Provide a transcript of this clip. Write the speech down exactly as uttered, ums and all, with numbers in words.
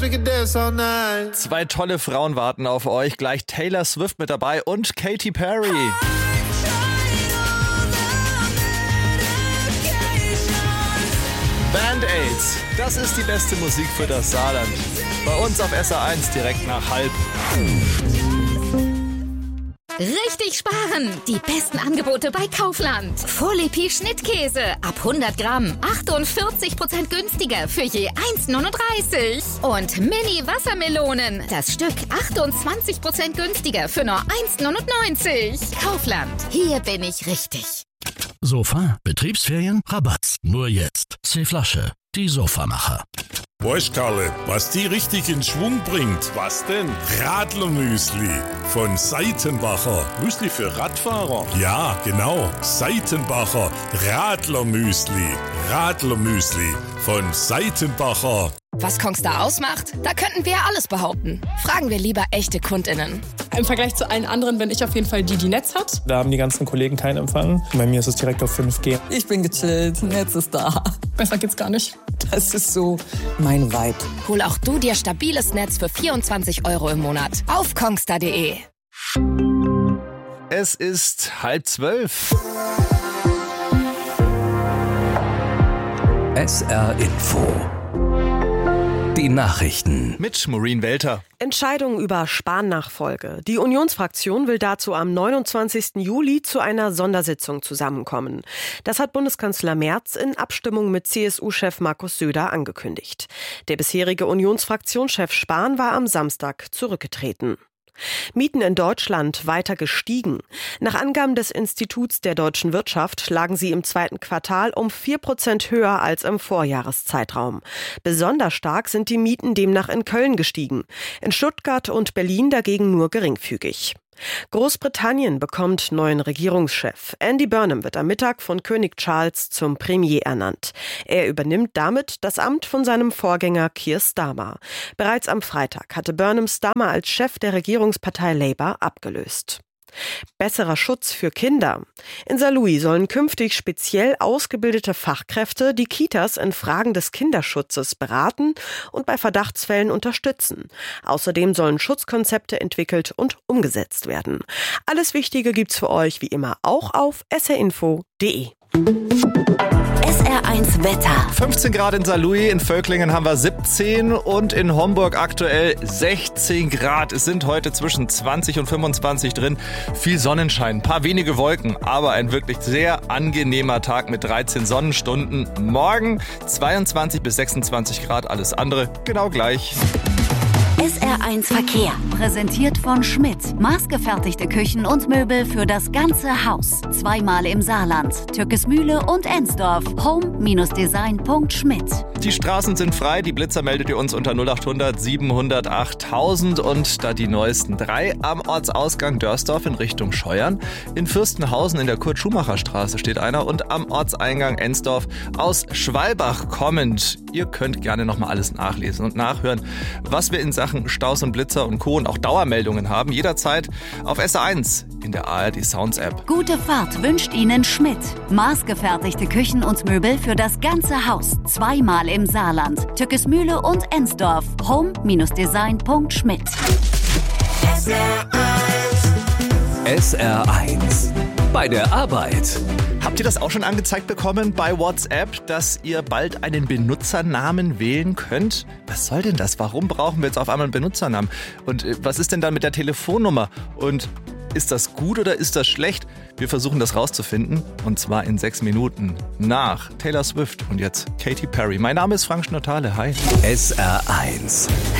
Zwei tolle Frauen warten auf euch. Gleich Taylor Swift mit dabei und Katy Perry. Band-Aids, das ist die beste Musik für das Saarland. Bei uns auf S R eins direkt nach halb. Richtig sparen! Die besten Angebote bei Kaufland. Folepi Schnittkäse ab hundert Gramm. achtundvierzig Prozent günstiger für je eins neununddreißig. Und Mini Wassermelonen. Das Stück achtundzwanzig Prozent günstiger für nur eins neunundneunzig. Kaufland. Hier bin ich richtig. Sofa, Betriebsferien, Rabatt. Nur jetzt. C-Flasche, die Sofamacher. Weißt Karle, was die richtig in Schwung bringt? Was denn? Radlermüsli von Seitenbacher. Müsli für Radfahrer? Ja, genau. Seitenbacher Radlermüsli. Radlermüsli von Seitenbacher. Was Kongstar ausmacht? Da könnten wir ja alles behaupten. Fragen wir lieber echte KundInnen. Im Vergleich zu allen anderen bin ich auf jeden Fall die, die Netz hat. Da haben die ganzen Kollegen keinen Empfang. Bei mir ist es direkt auf fünf G. Ich bin gechillt, Netz ist da. Besser geht's gar nicht. Das ist so mein Vibe. Hol auch du dir stabiles Netz für vierundzwanzig Euro im Monat auf kongstar punkt de. Es ist halb zwölf. S R Info. Die Nachrichten. Mit Maureen Welter. Entscheidung über Spahn-Nachfolge. Die Unionsfraktion will dazu am neunundzwanzigsten Juli zu einer Sondersitzung zusammenkommen. Das hat Bundeskanzler Merz in Abstimmung mit C S U-Chef Markus Söder angekündigt. Der bisherige Unionsfraktionschef Spahn war am Samstag zurückgetreten. Mieten in Deutschland weiter gestiegen. Nach Angaben des Instituts der deutschen Wirtschaft lagen sie im zweiten Quartal um vier Prozent höher als im Vorjahreszeitraum. Besonders stark sind die Mieten demnach in Köln gestiegen. In Stuttgart und Berlin dagegen nur geringfügig. Großbritannien bekommt neuen Regierungschef. Andy Burnham wird am Mittag von König Charles zum Premier ernannt. Er übernimmt damit das Amt von seinem Vorgänger Keir Starmer. Bereits am Freitag hatte Burnham Starmer als Chef der Regierungspartei Labour abgelöst. Besserer Schutz für Kinder. In Saarlouis sollen künftig speziell ausgebildete Fachkräfte die Kitas in Fragen des Kinderschutzes beraten und bei Verdachtsfällen unterstützen. Außerdem sollen Schutzkonzepte entwickelt und umgesetzt werden. Alles Wichtige gibt's für euch wie immer auch auf s r info punkt de. S R eins Wetter. fünfzehn Grad in Saarlouis, in Völklingen haben wir siebzehn und in Homburg aktuell sechzehn Grad. Es sind heute zwischen zwanzig und fünfundzwanzig drin. Viel Sonnenschein, ein paar wenige Wolken, aber ein wirklich sehr angenehmer Tag mit dreizehn Sonnenstunden. Morgen zweiundzwanzig bis sechsundzwanzig Grad, alles andere genau gleich. S R eins Verkehr. Präsentiert von Schmidt. Maßgefertigte Küchen und Möbel für das ganze Haus. Zweimal im Saarland. Türkesmühle und Ensdorf. home Design punkt schmidt. Die Straßen sind frei. Die Blitzer meldet ihr uns unter null acht hundert siebenhundertacht und da die neuesten drei am Ortsausgang Dörsdorf in Richtung Scheuern. In Fürstenhausen in der Kurt-Schumacher-Straße steht einer und am Ortseingang Ensdorf aus Schwalbach kommend. Ihr könnt gerne nochmal alles nachlesen und nachhören, was wir in Sachen Staus und Blitzer und Co. und auch Dauermeldungen haben. Jederzeit auf S R eins in der A R D Sounds App. Gute Fahrt wünscht Ihnen Schmidt. Maßgefertigte Küchen und Möbel für das ganze Haus. Zweimal im Saarland. Türkesmühle und Ensdorf. home Design punkt schmidt. S R eins. S R eins. Bei der Arbeit. Habt ihr das auch schon angezeigt bekommen bei WhatsApp, dass ihr bald einen Benutzernamen wählen könnt? Was soll denn das? Warum brauchen wir jetzt auf einmal einen Benutzernamen? Und äh, was ist denn dann mit der Telefonnummer? Und ist das gut oder ist das schlecht? Wir versuchen das rauszufinden und zwar in sechs Minuten nach Taylor Swift und jetzt Katy Perry. Mein Name ist Frank Schnottale. Hi. S R eins.